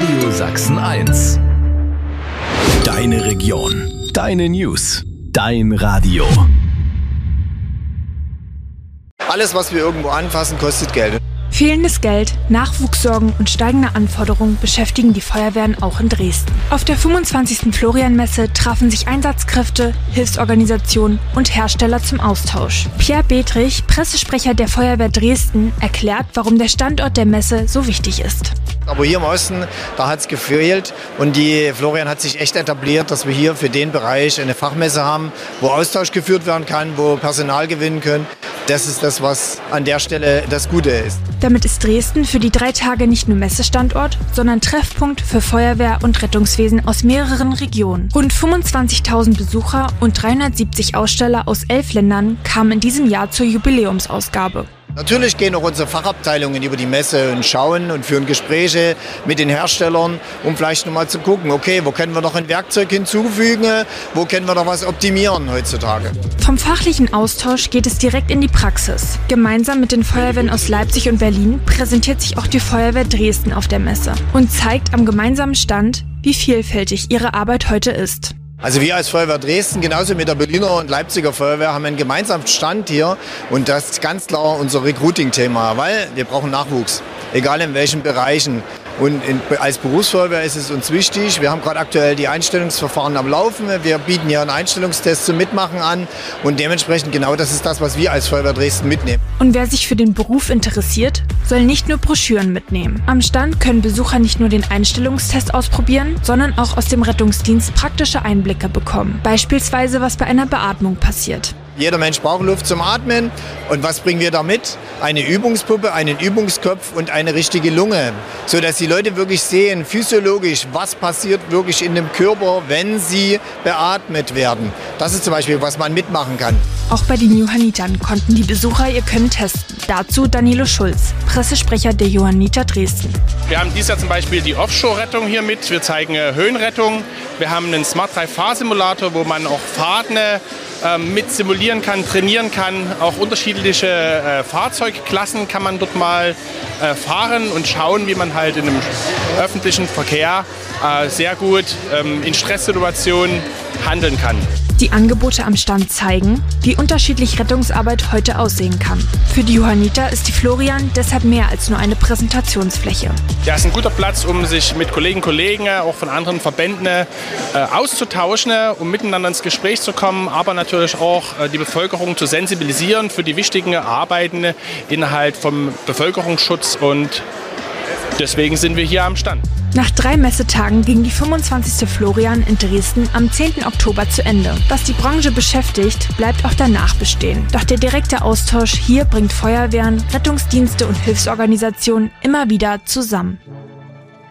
Radio Sachsen 1. Deine Region, deine News, dein Radio. Alles, was wir irgendwo anfassen, kostet Geld. Fehlendes Geld, Nachwuchssorgen und steigende Anforderungen beschäftigen die Feuerwehren auch in Dresden. Auf der 25. Florian-Messe trafen sich Einsatzkräfte, Hilfsorganisationen und Hersteller zum Austausch. Pierre Bedrich, Pressesprecher der Feuerwehr Dresden, erklärt, warum der Standort der Messe so wichtig ist. Aber hier im Osten, da hat es gefehlt und die Florian hat sich echt etabliert, dass wir hier für den Bereich eine Fachmesse haben, wo Austausch geführt werden kann, wo Personal gewinnen können. Das ist das, was an der Stelle das Gute ist. Damit ist Dresden für die 3 Tage nicht nur Messestandort, sondern Treffpunkt für Feuerwehr und Rettungswesen aus mehreren Regionen. Rund 25.000 Besucher und 370 Aussteller aus 11 Ländern kamen in diesem Jahr zur Jubiläumsausgabe. Natürlich gehen auch unsere Fachabteilungen über die Messe und schauen und führen Gespräche mit den Herstellern, um vielleicht nochmal zu gucken, okay, wo können wir noch ein Werkzeug hinzufügen, wo können wir noch was optimieren heutzutage. Vom fachlichen Austausch geht es direkt in die Praxis. Gemeinsam mit den Feuerwehren aus Leipzig und Berlin präsentiert sich auch die Feuerwehr Dresden auf der Messe und zeigt am gemeinsamen Stand, wie vielfältig ihre Arbeit heute ist. Also wir als Feuerwehr Dresden, genauso mit der Berliner und Leipziger Feuerwehr, haben einen gemeinsamen Stand hier und das ist ganz klar unser Recruiting-Thema, weil wir brauchen Nachwuchs, egal in welchen Bereichen. Und als Berufsfeuerwehr ist es uns wichtig. Wir haben gerade aktuell die Einstellungsverfahren am Laufen. Wir bieten hier einen Einstellungstest zum Mitmachen an und dementsprechend genau das ist das, was wir als Feuerwehr Dresden mitnehmen. Und wer sich für den Beruf interessiert, soll nicht nur Broschüren mitnehmen. Am Stand können Besucher nicht nur den Einstellungstest ausprobieren, sondern auch aus dem Rettungsdienst praktische Einblicke bekommen. Beispielsweise, was bei einer Beatmung passiert. Jeder Mensch braucht Luft zum Atmen. Und was bringen wir da mit? Eine Übungspuppe, einen Übungskopf und eine richtige Lunge. Sodass die Leute wirklich sehen, physiologisch, was passiert wirklich in dem Körper, wenn sie beatmet werden. Das ist zum Beispiel, was man mitmachen kann. Auch bei den Johannitern konnten die Besucher ihr Können testen. Dazu Danilo Schulz, Pressesprecher der Johanniter Dresden. Wir haben dieses Jahr zum Beispiel die Offshore-Rettung hier mit. Wir zeigen Höhenrettung. Wir haben einen Smart 3-Fahr-Simulator, wo man auch Fahrten mit simulieren kann, trainieren kann. Auch unterschiedliche Fahrzeugklassen kann man dort mal fahren und schauen, wie man halt in einem öffentlichen Verkehr sehr gut in Stresssituationen handeln kann. Die Angebote am Stand zeigen, wie unterschiedlich Rettungsarbeit heute aussehen kann. Für die Johanniter ist die Florian deshalb mehr als nur eine Präsentationsfläche. Ja, es ist ein guter Platz, um sich mit Kollegen, auch von anderen Verbänden auszutauschen, um miteinander ins Gespräch zu kommen, aber natürlich auch die Bevölkerung zu sensibilisieren für die wichtigen Arbeiten innerhalb vom Bevölkerungsschutz und deswegen sind wir hier am Stand. Nach 3 Messetagen ging die 25. Florian in Dresden am 10. Oktober zu Ende. Was die Branche beschäftigt, bleibt auch danach bestehen. Doch der direkte Austausch hier bringt Feuerwehren, Rettungsdienste und Hilfsorganisationen immer wieder zusammen.